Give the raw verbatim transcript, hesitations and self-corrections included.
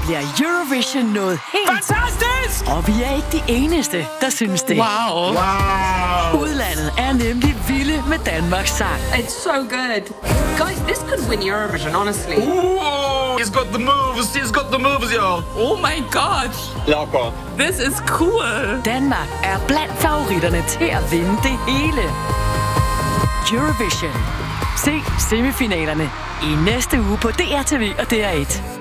bliver Eurovision noget helt... Fantastisk! Og vi er ikke de eneste, der synes det. Wow. Wow. Udlandet er nemlig vilde med Danmarks sang. It's so good. Guys, this could win Eurovision, honestly. Ooh, he's got the moves. He's got the moves, y'all. Oh my god. Locker. This is cool. Danmark er blandt favoritterne til at vinde det hele. Eurovision. Se semifinalerne i næste uge på D R T V og D R et.